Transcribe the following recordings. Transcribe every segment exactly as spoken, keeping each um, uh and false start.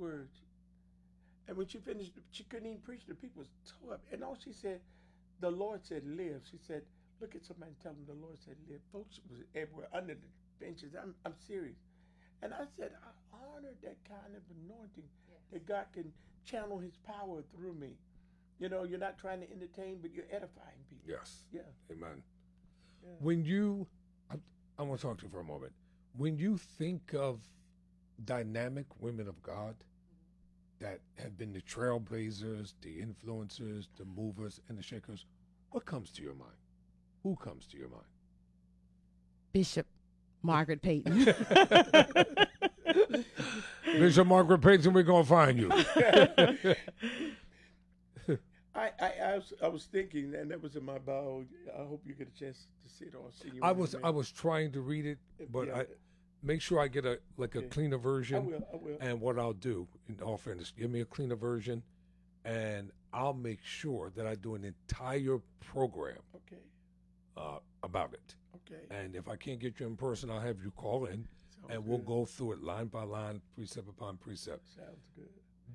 words. And when she finished, she couldn't even preach. The people was tore up. And all she said, the Lord said, live. She said, look at somebody and tell them the Lord said, live. Folks was everywhere, under the benches. I'm, I'm serious. And I said, I honor that kind of anointing, yes, that God can channel his power through me. You know, you're not trying to entertain, but you're edifying people. Yes. Yeah. Amen. Yeah. When you, I, I want to talk to you for a moment. When you think of dynamic women of God that have been the trailblazers, the influencers, the movers, and the shakers, what comes to your mind? Who comes to your mind? Bishop Margaret Payton. Bishop Margaret Payton, we're going to find you. I, I, I, was, I was thinking, and that was in my bio. I hope you get a chance to see it or see you. I was I was trying to read it, but yeah. I make sure I get a like a yeah. cleaner version. I will, I will. And what I'll do, in all fairness, give me a cleaner version, and I'll make sure that I do an entire program. Okay. Uh, about it. Okay. And if I can't get you in person, I'll have you call in, Sounds and we'll good. go through it line by line, precept upon precept. Sounds good.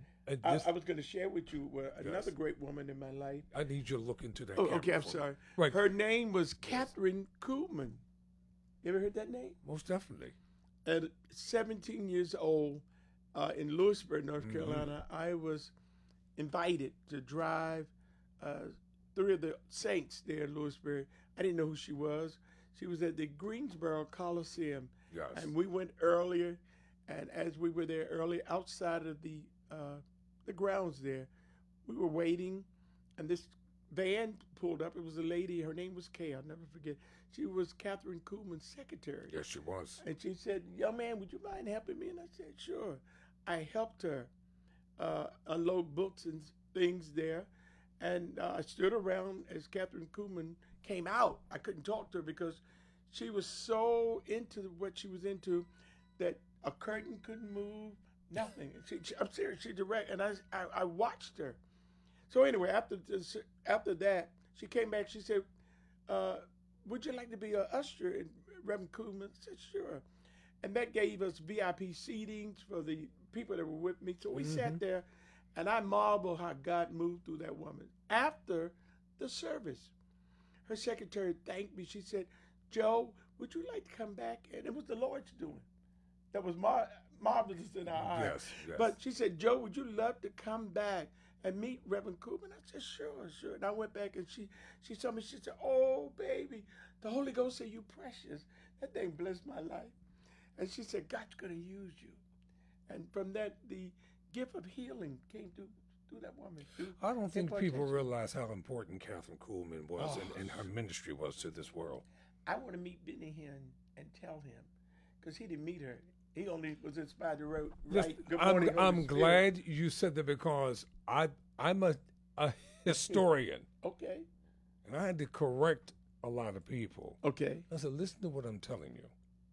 I, I, I was going to share with you uh, another yes. great woman in my life. I need you to look into that. Oh, okay, I'm sorry. Right. Her name was Catherine Kuhlman. You ever heard that name? Most definitely. At seventeen years old, uh, in Lewisburg, North mm-hmm. Carolina, I was invited to drive uh, three of the saints there in Lewisburg. I didn't know who she was. She was at the Greensboro Coliseum. Yes. And we went earlier, and as we were there early, outside of the uh, the grounds there, we were waiting, and this van pulled up. It was a lady. Her name was Kay. I'll never forget. She was Catherine Kuhlman's secretary. Yes, she was. And she said, young man, would you mind helping me? And I said, sure. I helped her uh, unload books and things there. And uh, I stood around as Catherine Kuhlman came out. I couldn't talk to her because she was so into what she was into that a curtain couldn't move, nothing. She, she, I'm serious, she direct, and I, I, I watched her. So anyway, after this, after that, she came back. She said, uh, would you like to be an usher? And Reverend Kuhlman said, sure. And that gave us V I P seatings for the people that were with me. So we mm-hmm. sat there, and I marvel how God moved through that woman. After the service, her secretary thanked me. She said, Joe, would you like to come back? And it was the Lord's doing. That was mar- marvelous in our eyes. Yes, yes. But she said, Joe, would you love to come back and meet Reverend Kuhlman? I said, sure, sure. And I went back, and she she told me, she said, oh, baby, the Holy Ghost said you precious. That thing blessed my life. And she said, God's going to use you. And from that, the gift of healing came through through that woman. Through I don't think people realize how important Catherine Kuhlman was oh. and, and her ministry was to this world. I want to meet Benny Hinn and tell him, because he didn't meet her. He only was inspired to write, Listen, Good Morning, I'm, I'm glad you said that because I, I'm a, a historian. Okay. And I had to correct a lot of people. Okay. I said, listen to what I'm telling you.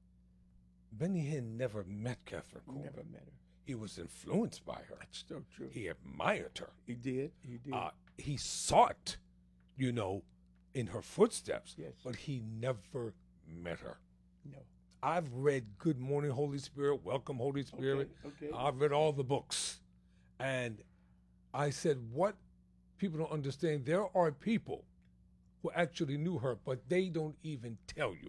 Benny Hinn never met Catherine Kuhlman. Never met her. He was influenced by her. That's so true. He admired her. He did. He did. Uh, he sought, you know, in her footsteps. Yes. But he never met her. No. I've read Good Morning, Holy Spirit, Welcome, Holy Spirit. Okay, okay. I've read all the books. And I said, what people don't understand, there are people who actually knew her, but they don't even tell you.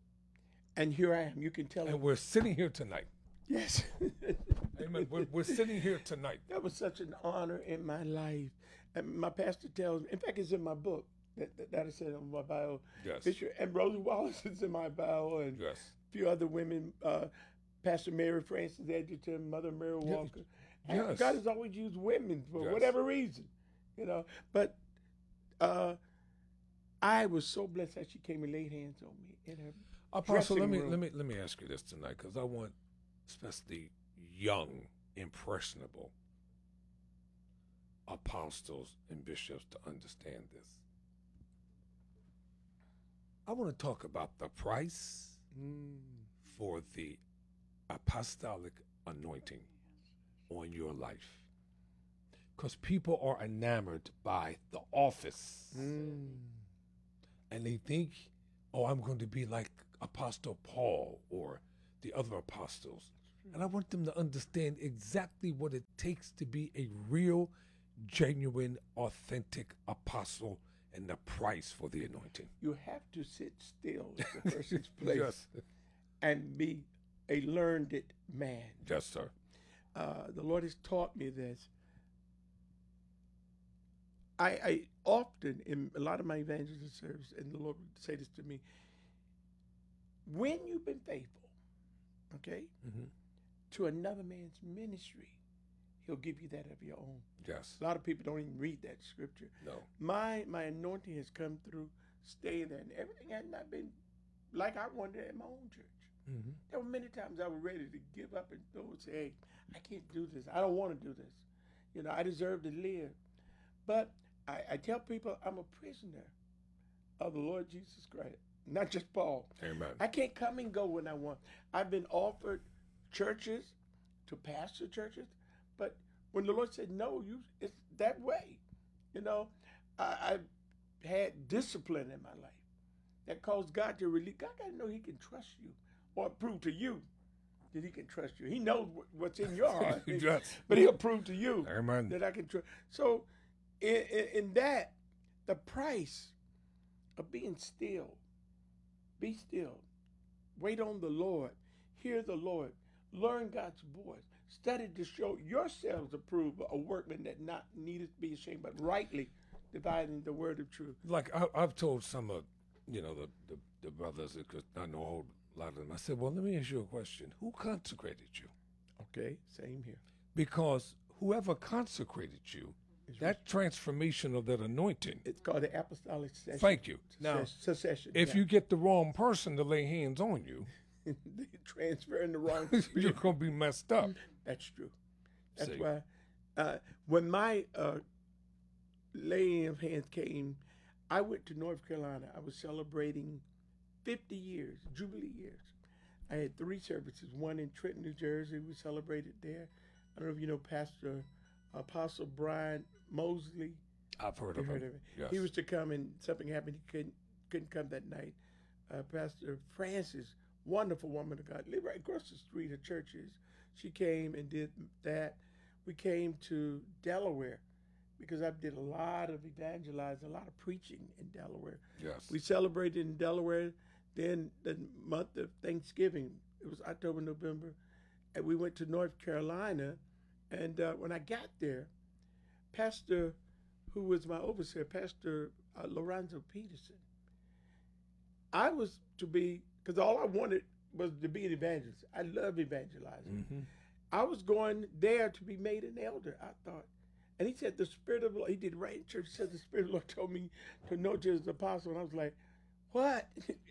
And here I am. You can tell. And them. we're sitting here tonight. Yes. Amen. We're, we're sitting here tonight. That was such an honor in my life. And my pastor tells me, in fact, it's in my book that, that, that I said on my bio. Yes. Bishop, and Rosie Wallace is in my bio. And yes. a few other women, uh, Pastor Mary Frances Edgerton, Mother Mary Walker. Yes. And God has always used women for yes. whatever reason, you know. But uh, I was so blessed that she came and laid hands on me in her Apostle, let me room. let me let me ask you this tonight, because I want especially young, impressionable apostles and bishops to understand this. I want to talk about the price mm. for the apostolic anointing on your life. Because people are enamored by the office. Mm. And they think, oh, I'm going to be like Apostle Paul or the other apostles. And I want them to understand exactly what it takes to be a real, genuine, authentic apostle and the price for the anointing. You have to sit still in the person's place Yes. and be a learned man. Yes, sir. Uh, the Lord has taught me this. I, I often, in a lot of my evangelism service, and the Lord would say this to me, when you've been faithful, okay, Mm-hmm. to another man's ministry, he'll give you that of your own. Yes. A lot of people don't even read that scripture. No. My my anointing has come through staying there, and everything had not been like I wanted it in my own church. Mm-hmm. There were many times I was ready to give up and throw and say, hey, I can't do this. I don't want to do this. You know, I deserve to live. But I, I tell people I'm a prisoner of the Lord Jesus Christ, not just Paul. Amen. I can't come and go when I want. I've been offered churches to pastor churches, but when the Lord said no, you it's that way. You know, I, I've had discipline in my life that caused God to release. God got to know He can trust you, or prove to you that He can trust you. He knows what, what's in your heart, Yes. but He'll prove to you Amen. that I can trust. So, in, in, in that, the price of being still, be still, wait on the Lord, hear the Lord, learn God's voice, study to show yourselves approved, a workman that not needed to be ashamed, but rightly dividing the word of truth. Like I, I've told some of, you know, the, the, the brothers, because I know a whole lot of them, I said, well, let me ask you a question. Who consecrated you? Okay, same here. Because whoever consecrated you, It's that transformation of that anointing, It's called the apostolic succession. thank you. Now, Success- Succession. if yeah. you get the wrong person to lay hands on you, They transfer in the wrong you're spirit. going to be messed up. That's true. That's See. why uh, when my uh, laying of hands came, I went to North Carolina. I was celebrating fifty years, Jubilee years. I had three services, one in Trenton, New Jersey. We celebrated there. I don't know if you know Pastor Apostle Brian Mosley. I've heard You of heard him. of it? Yes. He was to come, and something happened. He couldn't couldn't come that night. Uh, Pastor Francis, wonderful woman of God, lived right across the street. Her church is. She came and did that. We came to Delaware because I did a lot of evangelizing, a lot of preaching in Delaware. Yes. We celebrated in Delaware. Then the month of Thanksgiving, it was October, November, and we went to North Carolina. And uh, when I got there, Pastor, who was my overseer, Pastor uh, Lorenzo Peterson, I was to be, because all I wanted was to be an evangelist. I love evangelizing. Mm-hmm. I was going there to be made an elder, I thought. And he said, the Spirit of the Lord, he did right in church, he said, the Spirit of the Lord told me to know you as an apostle. And I was like, what?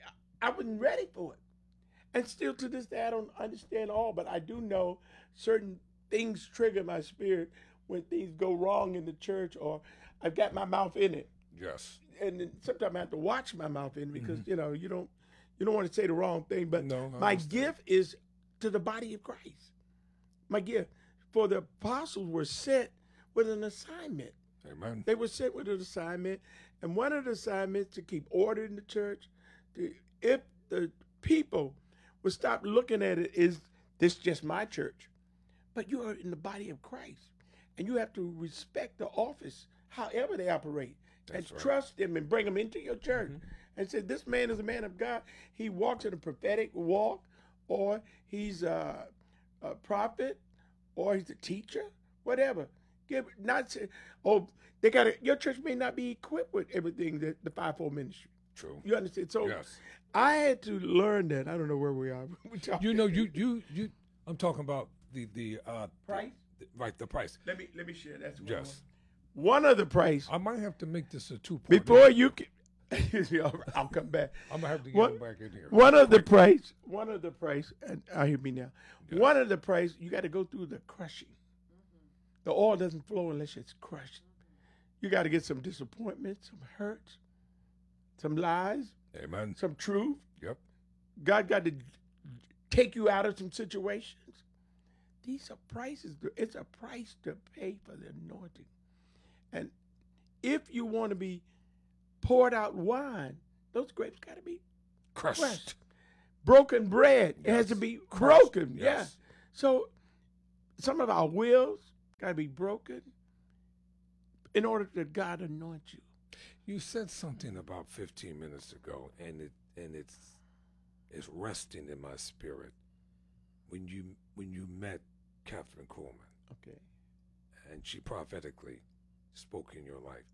I wasn't ready for it. And still to this day, I don't understand all, but I do know certain things trigger my spirit when things go wrong in the church, or I've got my mouth in it. Yes. And then sometimes I have to watch my mouth in it because, you know, you don't you don't want to say the wrong thing. But No, I my understand. gift is to the body of Christ. My gift. For the apostles were sent with an assignment. Amen. They were sent with an assignment, and one of the assignments to keep order in the church. To, if the people would stop looking at it as this just my church, but you are in the body of Christ, and you have to respect the office, however they operate, That's and right. trust them and bring them into your church, and say this man is a man of God. He walks in a prophetic walk, or he's a, a prophet, or he's a teacher, whatever. Give not say, oh, they got to. Your church may not be equipped with everything that the fivefold ministry. True. You understand? So Yes. I had to learn that. I don't know where we are. we talking. You know, you you you. I'm talking about the the uh, Price? the- right, the price. Let me let me share. That's what Yes. One of the price I might have to make this a two point. before you can. All right, I'll come back. I'm gonna have to get One- him back in here. One of the price. One of the price. And I hear me now. One of the price. You got to go through the crushing. The oil doesn't flow unless it's crushed. You got to get some disappointment, some hurt, some lies, Amen. some truth. Yep. God got to take you out of some situations. These are prices. It's a price to pay for the anointing. And if you want to be poured out wine, those grapes got to be Crushed. crushed. Broken bread, it has Yes. to be Crushed. broken. Yes. Yeah. So some of our wills got to be broken in order that God anoint you. You said something about fifteen minutes ago, and it and it's it's resting in my spirit when you when you met Catherine Kuhlman, Okay. and she prophetically spoke in your life.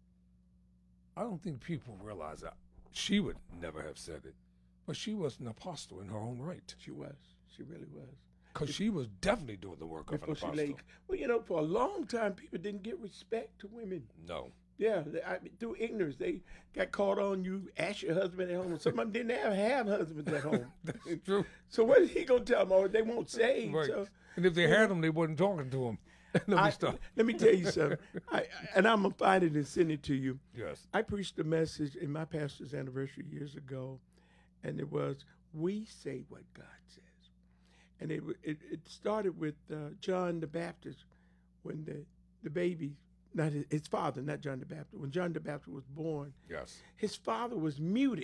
I don't think people realize that. She would never have said it, but she was an apostle in her own right, She was. She really was. because she was definitely doing the work of an Before she apostle. laid, well, you know, for a long time, people didn't give respect to women. No, Yeah, they, I, through ignorance, they got caught on. You ask your husband at home. Some of them didn't have, have husbands at home. that's true. So what is he gonna tell them? Oh, they won't say. Right. So And if they had them, they wasn't talking to them. Let me I, stop. let me tell you something. I, I- and I'm gonna find it and send it to you. Yes. I preached a message in my pastor's anniversary years ago, and it was, "We say what God says." And it it, it started with uh, John the Baptist when the the baby, not his, his father, not John the Baptist. When John the Baptist was born, Yes. his father was muted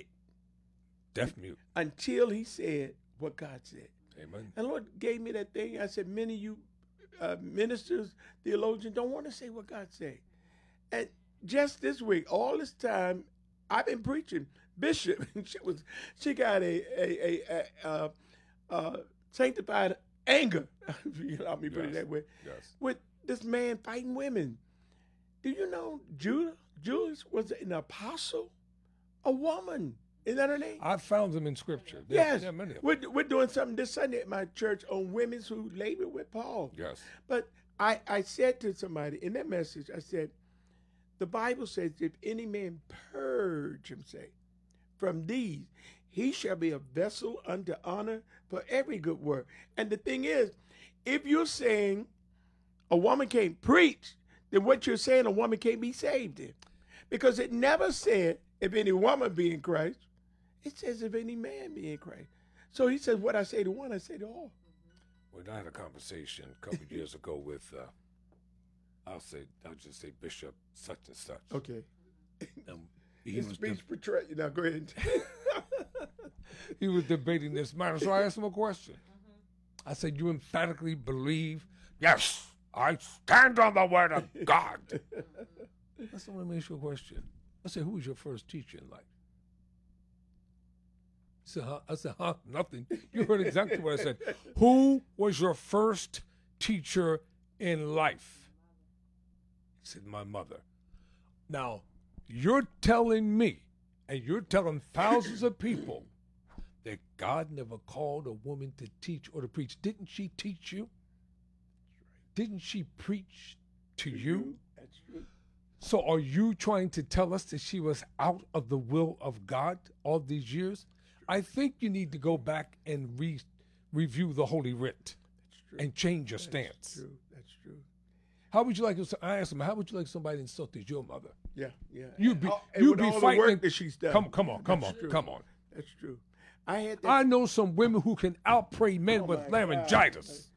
Deaf mute. until he said what God said. Amen. And the Lord gave me that thing. I said, many of you uh, ministers, theologians don't want to say what God said. And just this week, all this time, I've been preaching. Bishop, she was, she got a a a, a, uh uh sanctified anger, if you allow me to put it Yes. that way, Yes. with this man fighting women. Do you know Judah? Judas was an apostle, a woman. Isn't that her name? I found them in Scripture. There, Yes, there are many of them. we're, we're doing something this Sunday at my church on women who labored with Paul. Yes. But I, I said to somebody in that message, I said, the Bible says, if any man purge himself from these, he shall be a vessel unto honor for every good work. And the thing is, if you're saying a woman can't preach, then what you're saying a woman can't be saved in. Because it never said if any woman be in Christ. It says if any man be in Christ. So he says, what I say to one, I say to all. Well, I had a conversation a couple of years ago with, uh, I'll say, I'll just say Bishop such and such. Okay. And he His was speech de- portray. Now go ahead. he was debating this matter, so I asked him a question. I said, "You emphatically believe?" "Yes, I stand on the word of God." I said, "Let me ask you a question." I said, "Who was your first teacher in life?" He said, huh? I said, "Huh? Nothing." You heard exactly what I said. Who was your first teacher in life? He said, "My mother." Now, you're telling me, and you're telling thousands of people, that God never called a woman to teach or to preach. Didn't she teach you? Didn't she preach to you? That's true. So are you trying to tell us that she was out of the will of God all these years? I think you need to go back and re- review the Holy Writ That's true. and change your That's stance. true. That's true. How would you like? I asked him, how would you like somebody insulted your mother? Yeah, yeah. You'd be, And all- and you'd with be all the fighting. work that she's done. Come, come on, come That's on, true. come on. That's true. I had that. I know some women who can outpray men Oh with my laryngitis.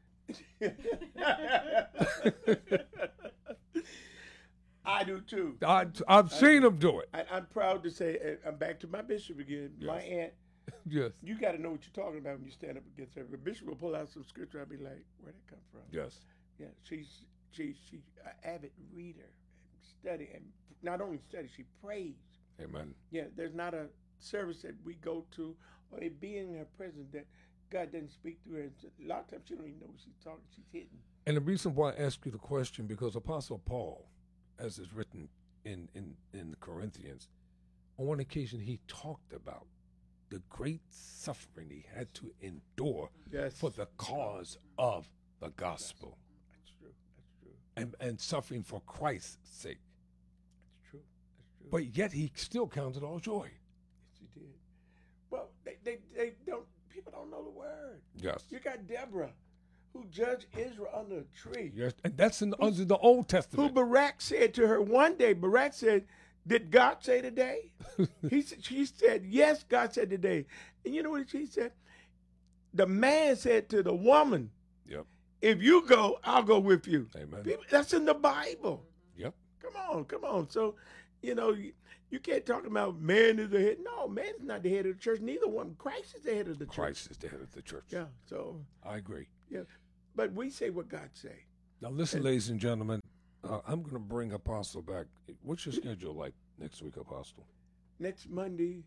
I do too. I, I've seen them do it. I, I'm proud to say, and I'm back to my bishop again. My aunt, Yes, you got to know what you're talking about when you stand up against her. The bishop will pull out some scripture. I'll be like, where'd it come from? yes. Yeah, she's she's she's an avid reader, study, and not only study, she prays. Amen. Yeah, there's not a service that we go to or a being in her presence that God doesn't speak to her. A lot of times she don't even know what she's talking. She's hidden. And the reason why I ask you the question, because Apostle Paul, as is written in, in, in the Corinthians, on one occasion he talked about the great suffering he had to endure Yes. for the cause of the gospel That's true. That's true. and, and suffering for Christ's sake. That's true. That's true. But yet he still counted all joy. Yes, she did. Well, they, they, they don't, people don't know the word. Yes. You got Deborah, who judged Israel under a tree. Yes. And that's in, under the Old Who Testament. Barak said to her one day, Barak said, did God say today? he said, she said, yes, God said today. And you know what she said? The man said to the woman, Yep. if you go, I'll go with you. Amen. People, that's in the Bible. Yep. Come on, come on. So, you know, you, you can't talk about man is the head. No, man is not the head of the church. Neither one. Christ is the head of the church. Christ is the head of the church. Yeah. So, I agree. yeah. but we say what God say. Now, listen, ladies and gentlemen, uh, I'm going to bring Apostle back. What's your schedule like next week, Apostle? Next Monday,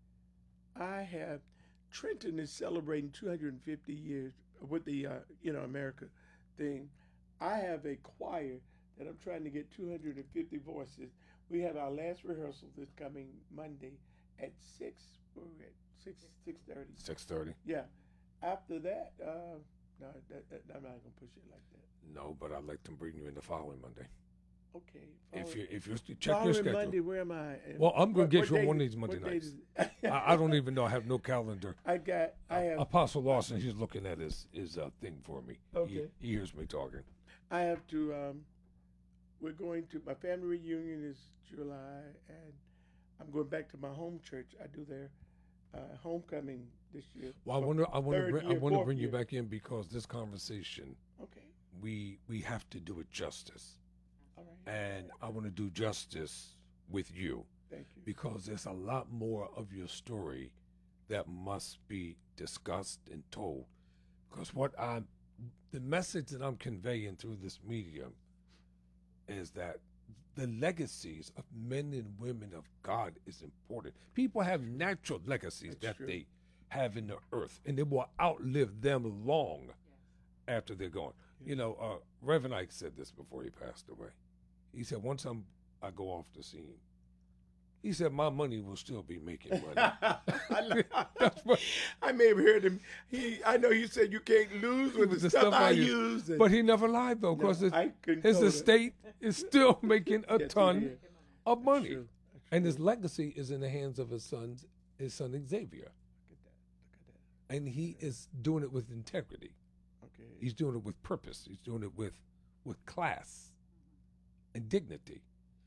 I have Trenton is celebrating two hundred fifty years with the uh, you know America thing. I have a choir that I'm trying to get two hundred fifty voices. We have our last rehearsal this coming Monday at six. Where we at? Six six thirty. six thirty. Yeah. After that, uh, no, that, that, I'm not gonna push it like that. No, but I'd like to bring you in the following Monday. Okay. If you if you check following your schedule. Monday, where am I? Well, I'm going What- to get what you on day one of is- these Monday what day nights. is it? I, I don't even know. I have no calendar. I got. I have. Apostle Lawson, he's looking at his his uh, thing for me. Okay. He, he hears me talking. I have to. Um, we're going to my family reunion is July, and I'm going back to my home church. I do their uh, homecoming this year. Well, I for want to I want to third bring, I year, want to fourth bring you year. back in because this conversation Okay. we we have to do it justice, All right. and I want to do justice with you Thank you. because there's a lot more of your story that must be discussed and told. Because what I'm the message that I'm conveying through this medium is that the legacies of men and women of God is important. People have natural legacies That's that true. they have in the earth, and they will outlive them long after they're gone. You know, uh, Reverend Ike said this before he passed away. He said, once I'm, I go off the scene, he said, my money will still be making money. I, That's what- I may have heard him. He, I know you said you can't lose with the, the stuff, stuff I I use. use. and- But he never lied, though, No, because I couldn't his know that. estate is still making a Yes, he ton did. of money. true. That's And true. his legacy is in the hands of his sons, his son Xavier. Look at that. Look at that. And he is doing it with integrity. Okay. He's doing it with purpose. He's doing it with with class and dignity.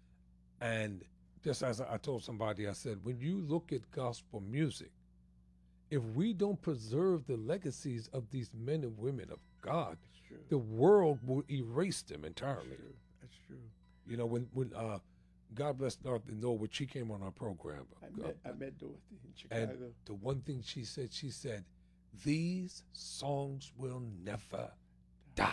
And just as I told somebody, I said, when you look at gospel music, if we don't preserve the legacies of these men and women of God, That's true. the world will erase them entirely. That's true. That's true. You know, when when uh, God bless Dorothy Norwood, she came on our program, I uh, met, I met Dorothy in and Chicago. the one thing she said, she said, "These songs will never die."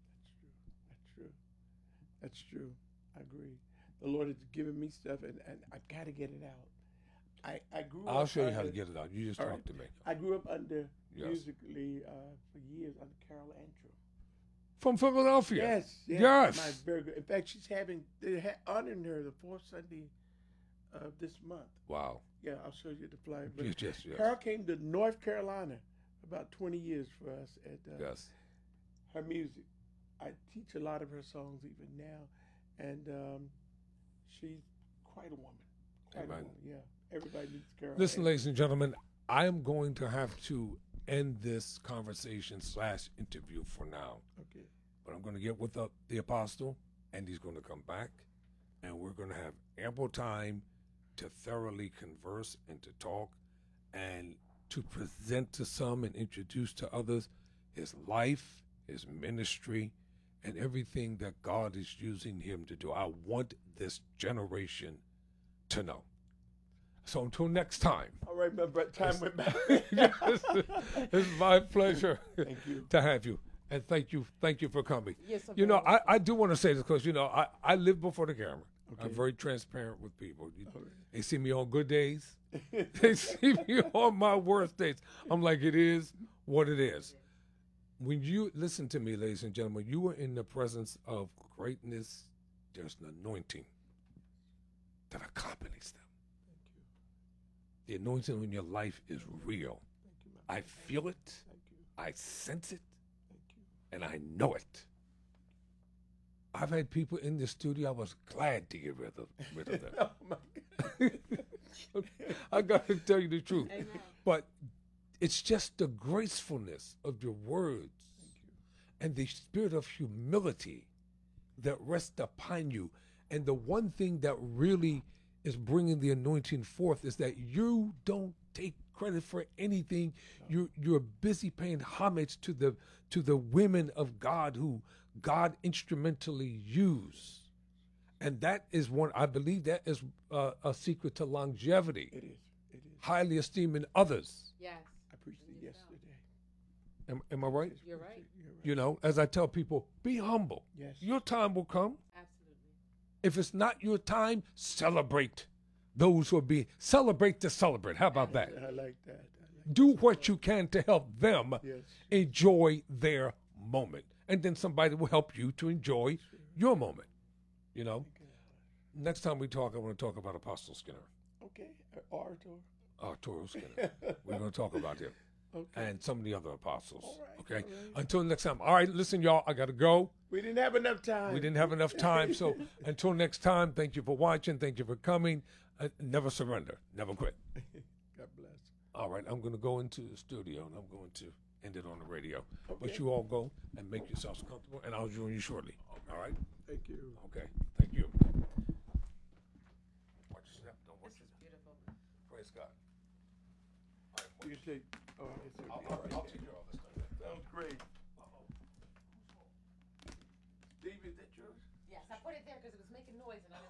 That's true. That's true. That's true. I agree. The Lord has given me stuff, and, and I've got to get it out. I, I grew up. I'll show you how to under- get it out. You just All talk right. to me. I grew up under Yes. musically uh, for years under Carol Antrim. From Philadelphia. Yes, yes. Yes. My very good. In fact, she's having they're ha- honoring her the fourth Sunday of this month. Wow. Yeah, I'll show you the flyer. But Yes, yes, yes. Carol came to North Carolina about twenty years for us at uh, Yes. her music. I teach a lot of her songs even now, and um, she's quite a woman. Quite Amen. a woman. Yeah, everybody needs Carol. Listen, And- ladies and gentlemen, I am going to have to end this conversation slash interview for now. Okay. But I'm going to get with the, the apostle, and he's going to come back, and we're going to have ample time to thoroughly converse and to talk and to present to some and introduce to others his life, his ministry, and everything that God is using him to do. I want this generation to know. So until next time, All right, my bro- time went by. it's, it's my pleasure Thank you. to have you. And thank you, thank you for coming. Yes, sir, You know, very I, I do want to say this because, you know, I, I live before the camera. I'm Okay. very transparent with people. You- All right. They see me on good days. They see me on my worst days. I'm like, it is what it is. When you listen to me, ladies and gentlemen, you are in the presence of greatness. There's an anointing that accompanies them. The anointing in your life is real. Thank you, my I feel it. Thank you. I sense it. Thank you. And I know it. I've had people in the studio, I was glad to get rid of, rid of them. Oh my God. I got to tell you the truth. But it's just the gracefulness of your words and the spirit of humility that rests upon you. And the one thing that really is bringing the anointing forth is that you don't take credit for anything. You're, you're busy paying homage to the to the women of God who God instrumentally used. And that is one, I believe that is uh, a secret to longevity, It is. It is. highly esteeming others. Yes, I preached it yesterday. Am, am I right? you're right. You're You know, as I tell people, be humble. Yes. Your time will come. Absolutely. If it's not your time, celebrate those who are being, celebrate to celebrate. How about that? I like that. I like Do what you can to help them Yes. enjoy their moment. And then somebody will help you to enjoy your moment. You know? Next time we talk, I want to talk about Apostle Skinner. Okay. Uh, Orator. Arturo Skinner. We're going to talk about him. Okay. And some of the other apostles. All right, Okay? all right. Until next time. All right, listen, y'all, I got to go. We didn't have enough time. We didn't have enough time. So until next time, thank you for watching. Thank you for coming. Uh, never surrender. Never quit. God bless. All right, I'm going to go into the studio and I'm going to end it on the radio. Okay. But you all go and make yourselves comfortable, and I'll join you shortly. All right? Thank you. Okay. Thank you. Watch your step. Don't watch This your is beautiful. Praise God. All right, You say, oh, it's okay. I'll, I'll, I'll take care of all this stuff. Sounds great. Steve, is that yours? Yes, I put it there because it was making noise and I didn't